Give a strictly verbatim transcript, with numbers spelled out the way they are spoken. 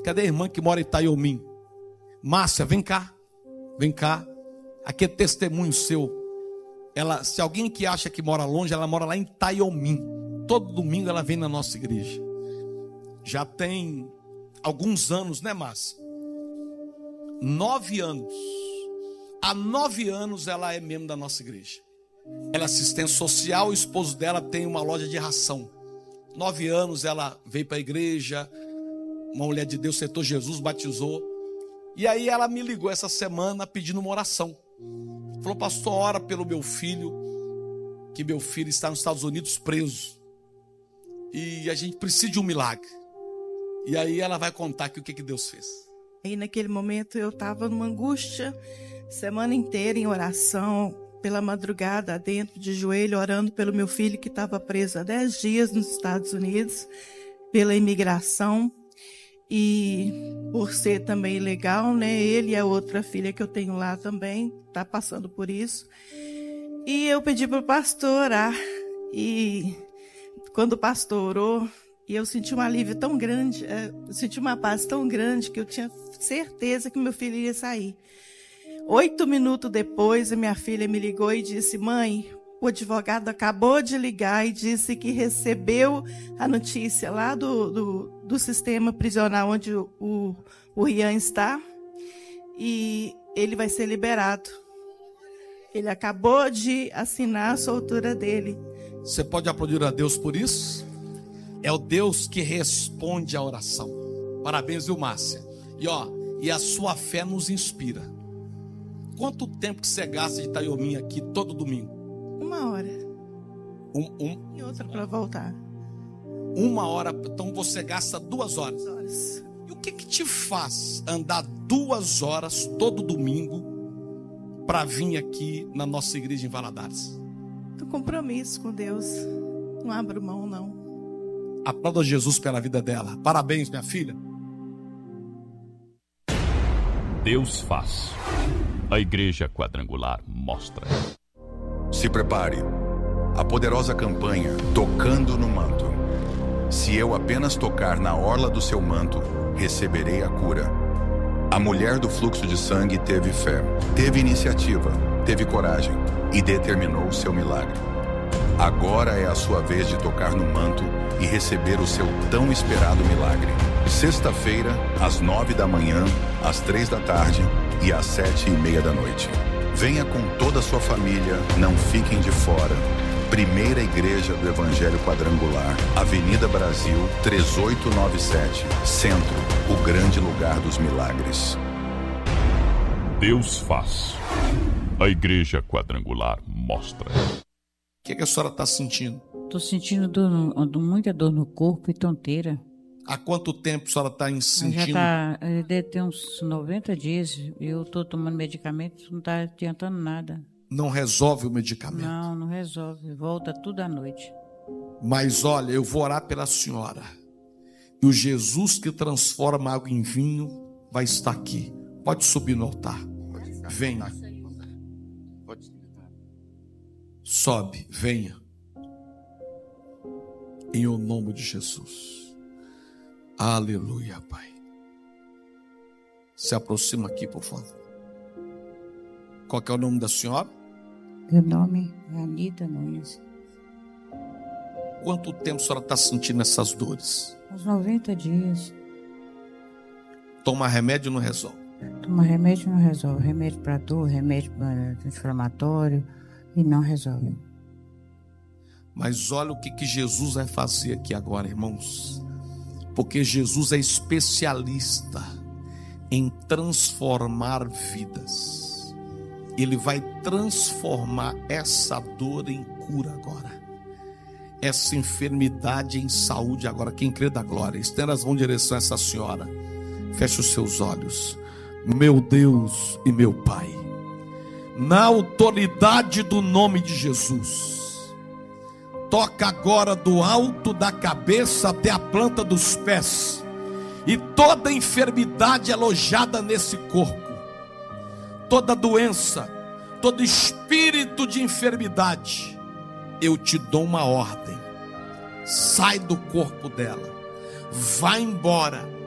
Cadê a irmã que mora em Itaiomim? Márcia, vem cá. Vem cá. Aqui é testemunho seu. Ela, se alguém que acha que mora longe, ela mora lá em Itaiomim. Todo domingo ela vem na nossa igreja. Já tem alguns anos, né, Márcia? Nove anos. Há nove anos ela é membro da nossa igreja. Ela é assistente social, o esposo dela tem uma loja de ração. Nove anos ela veio para a igreja, uma mulher de Deus, aceitou Jesus, batizou. E aí ela me ligou essa semana pedindo uma oração. Falou, pastor, ora pelo meu filho, que meu filho está nos Estados Unidos preso. E a gente precisa de um milagre. E aí ela vai contar aqui o que, que Deus fez. E naquele momento eu estava numa angústia, semana inteira em oração, pela madrugada, dentro de joelho, orando pelo meu filho que estava preso há dez dias nos Estados Unidos, pela imigração. E por ser também ilegal, né? Ele e a outra filha que eu tenho lá também, está passando por isso. E eu pedi para o pastor orar. E quando o pastor orou, e eu senti um alívio tão grande, eu senti uma paz tão grande, que eu tinha certeza que meu filho ia sair. Oito minutos depois, a minha filha me ligou e disse, mãe, o advogado acabou de ligar e disse que recebeu a notícia lá do, do, do sistema prisional onde o, o, o Rian está e ele vai ser liberado. Ele acabou de assinar a soltura dele. Você pode aplaudir a Deus por isso? É o Deus que responde à oração. Parabéns, viu, Márcia? E ó, e a sua fé nos inspira. Quanto tempo que você gasta de Itaiomim aqui todo domingo? Uma hora. Um, um, e outra para voltar. Uma hora, então você gasta duas horas. Duas horas. E o que que te faz andar duas horas todo domingo para vir aqui na nossa igreja em Valadares? Um compromisso com Deus. Não abro mão, não. Aplauda Jesus pela vida dela. Parabéns, minha filha. Deus faz. A Igreja Quadrangular mostra. Se prepare. A poderosa campanha Tocando no Manto. Se eu apenas tocar na orla do seu manto, receberei a cura. A mulher do fluxo de sangue teve fé, teve iniciativa, teve coragem e determinou o seu milagre. Agora é a sua vez de tocar no manto e receber o seu tão esperado milagre. Sexta-feira, às nove da manhã, às três da tarde e às sete e meia da noite. Venha com toda a sua família, não fiquem de fora. Primeira Igreja do Evangelho Quadrangular, Avenida Brasil, três oito nove sete, Centro, o grande lugar dos milagres. Deus faz. A Igreja Quadrangular mostra. O que, que a senhora está sentindo? Estou sentindo dor no, muita dor no corpo e tonteira. Há quanto tempo a senhora está sentindo? Já está, deve ter uns noventa dias. Eu estou tomando medicamento, não está adiantando nada. Não resolve o medicamento? Não, não resolve. Volta tudo à noite. Mas olha, eu vou orar pela senhora. E o Jesus que transforma água em vinho vai estar aqui. Pode subir no altar. Venha. Sobe, venha. Em o nome de Jesus. Aleluia, Pai. Se aproxima aqui, por favor. Qual que é o nome da senhora? Meu nome é Anita Nunes. Quanto tempo a senhora está sentindo essas dores? Uns noventa dias. Toma remédio e não resolve? Toma remédio e não resolve. Remédio para dor, remédio para inflamatório e não resolve. Mas olha o que, que Jesus vai fazer aqui agora, irmãos. Porque Jesus é especialista em transformar vidas. Ele vai transformar essa dor em cura agora. Essa enfermidade em saúde agora. Quem crê da glória, estenda as mãos em direção a essa senhora. Feche os seus olhos. Meu Deus e meu Pai, na autoridade do nome de Jesus, toca agora do alto da cabeça até a planta dos pés. E toda enfermidade alojada nesse corpo, toda doença, todo espírito de enfermidade, eu te dou uma ordem: sai do corpo dela, vai embora,